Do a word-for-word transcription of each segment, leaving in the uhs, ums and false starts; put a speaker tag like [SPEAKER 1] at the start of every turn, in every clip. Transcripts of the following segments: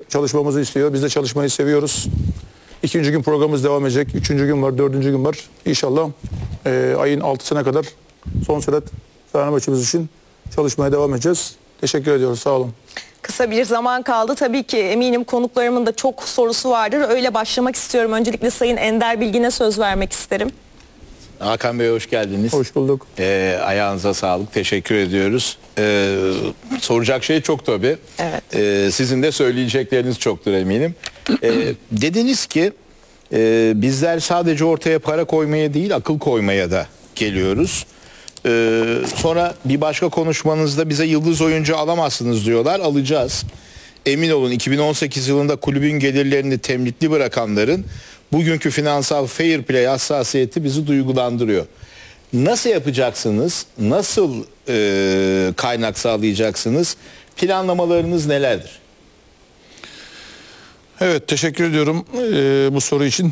[SPEAKER 1] çalışmamızı istiyor. Biz de çalışmayı seviyoruz. İkinci gün programımız devam edecek. Üçüncü gün var, dördüncü gün var. İnşallah e, ayın altısına kadar son sürat Fenerbahçe'miz için çalışmaya devam edeceğiz. Teşekkür ediyoruz. Sağ olun.
[SPEAKER 2] Kısa bir zaman kaldı. Tabii ki eminim konuklarımın da çok sorusu vardır. Öyle başlamak istiyorum. Öncelikle Sayın Ender Bilgin'e söz vermek isterim.
[SPEAKER 3] Hakan Bey hoş geldiniz.
[SPEAKER 1] Hoş bulduk.
[SPEAKER 3] Ee, ayağınıza sağlık. Teşekkür ediyoruz. Ee, soracak şey çok tabii.
[SPEAKER 2] Evet.
[SPEAKER 3] Ee, sizin de söyleyecekleriniz çoktur eminim. Ee, dediniz ki e, bizler sadece ortaya para koymaya değil akıl koymaya da geliyoruz. Ee, sonra bir başka konuşmanızda bize yıldız oyuncu alamazsınız diyorlar. Alacağız. Emin olun iki bin on sekiz yılında kulübün gelirlerini temlikli bırakanların bugünkü finansal fair play hassasiyeti bizi duygulandırıyor. Nasıl yapacaksınız? Nasıl e, kaynak sağlayacaksınız? Planlamalarınız nelerdir?
[SPEAKER 1] Evet, teşekkür ediyorum e, bu soru için.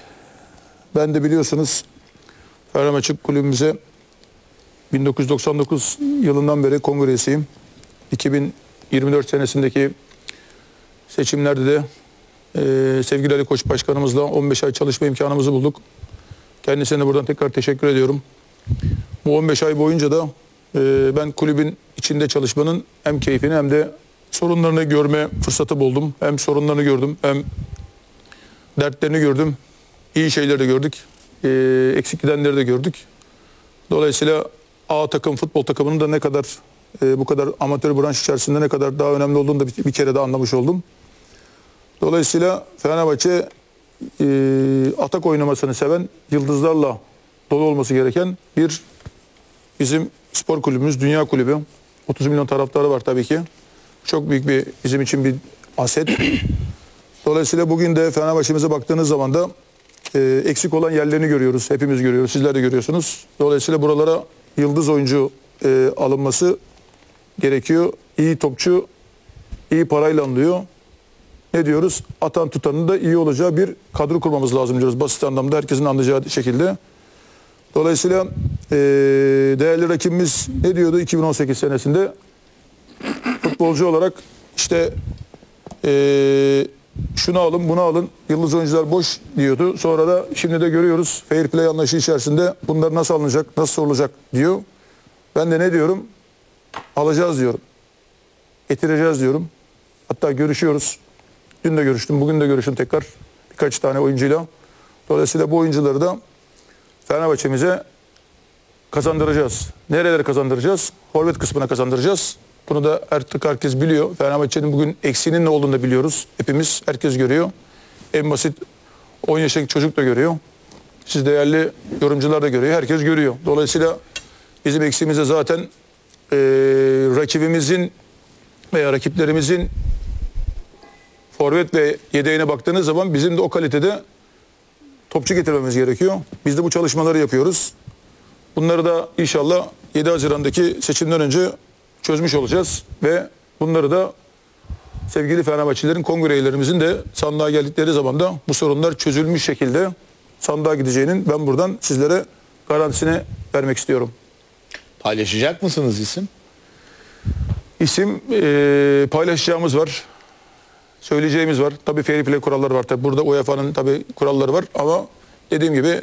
[SPEAKER 1] Ben de biliyorsunuz Fenerbahçe kulübümüze bin dokuz yüz doksan dokuz yılından beri kongre üyesiyim. iki bin yirmi dört senesindeki seçimlerde de e, sevgili Ali Koç Başkanımızla on beş ay çalışma imkanımızı bulduk. Kendisine de buradan tekrar teşekkür ediyorum. Bu on beş ay boyunca da e, ben kulübün içinde çalışmanın hem keyfini hem de sorunlarını görme fırsatı buldum. Hem sorunlarını gördüm hem dertlerini gördüm. İyi şeyleri de gördük. E, eksik gidenleri de gördük. Dolayısıyla A takım futbol takımının da ne kadar e, bu kadar amatör branş içerisinde ne kadar daha önemli olduğunu da bir, bir kere de anlamış oldum. Dolayısıyla Fenerbahçe e, atak oynamasını seven, yıldızlarla dolu olması gereken bir bizim spor kulübümüz, dünya kulübü. otuz milyon taraftarı var tabii ki. Çok büyük bir bizim için bir aset. Dolayısıyla bugün de Fenerbahçe'mize baktığınız zaman da e, eksik olan yerlerini görüyoruz. Hepimiz görüyoruz. Sizler de görüyorsunuz. Dolayısıyla buralara yıldız oyuncu e, alınması gerekiyor. İyi topçu iyi parayla alınıyor. Ne diyoruz? Atan tutanın da iyi olacağı bir kadro kurmamız lazım diyoruz. Basit anlamda herkesin anlayacağı şekilde. Dolayısıyla e, değerli rakibimiz ne diyordu iki bin on sekiz senesinde? Futbolcu olarak işte e, şunu alın bunu alın yıldız oyuncular boş diyordu. Sonra da şimdi de görüyoruz fair play anlayışı içerisinde bunlar nasıl alınacak, nasıl sorulacak diyor. Ben de ne diyorum? Alacağız diyorum. Getireceğiz diyorum. Hatta görüşüyoruz. Dün de görüştüm, bugün de görüştüm tekrar birkaç tane oyuncuyla. Dolayısıyla bu oyuncuları da Fenerbahçe'mize kazandıracağız. Nerelere kazandıracağız? Forvet kısmına kazandıracağız. Bunu da artık herkes biliyor. Fenerbahçe'nin bugün eksiğinin ne olduğunu da biliyoruz. Hepimiz, herkes görüyor. En basit on yaşındaki çocuk da görüyor. Siz değerli yorumcular da görüyor. Herkes görüyor. Dolayısıyla bizim eksiğimize zaten e, rakibimizin veya rakiplerimizin forvet ve yedeğine baktığınız zaman bizim de o kalitede topçu getirmemiz gerekiyor. Biz de bu çalışmaları yapıyoruz. Bunları da inşallah yedi Haziran'daki seçimden önce çözmüş olacağız ve bunları da sevgili Fenerbahçelilerin kongre üyelerimizin de sandığa geldikleri zaman da bu sorunlar çözülmüş şekilde sandığa gideceğinin ben buradan sizlere garantisini vermek istiyorum.
[SPEAKER 3] Paylaşacak mısınız isim?
[SPEAKER 1] İsim e, paylaşacağımız var. Söyleyeceğimiz var. Tabii fair play kuralları var. Tabii burada U E F A'nın tabii kuralları var ama dediğim gibi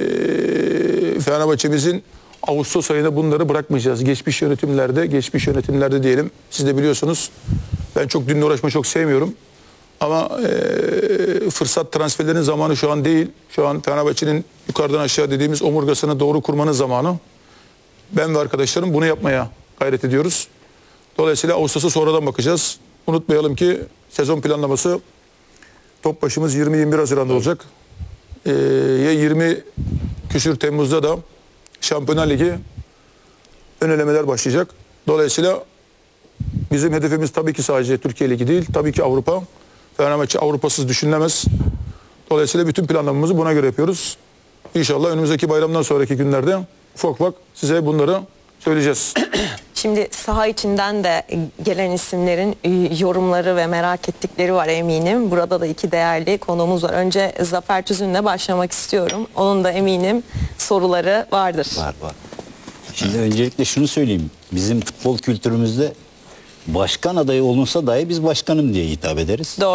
[SPEAKER 1] e, Fenerbahçe'mizin Ağustos ayında bunları bırakmayacağız. Geçmiş yönetimlerde, geçmiş yönetimlerde diyelim. Siz de biliyorsunuz. Ben çok dünle uğraşmayı çok sevmiyorum. Ama e, fırsat transferlerinin zamanı şu an değil. Şu an Fenerbahçe'nin yukarıdan aşağı dediğimiz omurgasını doğru kurmanın zamanı. Ben ve arkadaşlarım bunu yapmaya gayret ediyoruz. Dolayısıyla Ağustos'a sonradan bakacağız. Unutmayalım ki sezon planlaması top başımız yirmi yirmi bir Haziran'da olacak. Ee, ya yirmi küsür Temmuz'da da Şampiyonlar Ligi ön elemeler başlayacak. Dolayısıyla bizim hedefimiz tabii ki sadece Türkiye Ligi değil. Tabii ki Avrupa. Fenerbahçe Avrupa'sız düşünülemez. Dolayısıyla bütün planlamamızı buna göre yapıyoruz. İnşallah önümüzdeki bayramdan sonraki günlerde ufak ufak size bunları söyleyeceğiz.
[SPEAKER 2] Şimdi saha içinden de gelen isimlerin yorumları ve merak ettikleri var eminim. Burada da iki değerli konuğumuz var. Önce Zafer Tüzün'le başlamak istiyorum. Onun da eminim soruları vardır.
[SPEAKER 4] Var var. Şimdi öncelikle şunu söyleyeyim. Bizim futbol kültürümüzde başkan adayı olunsa dahi biz başkanım diye hitap ederiz.
[SPEAKER 2] Doğru.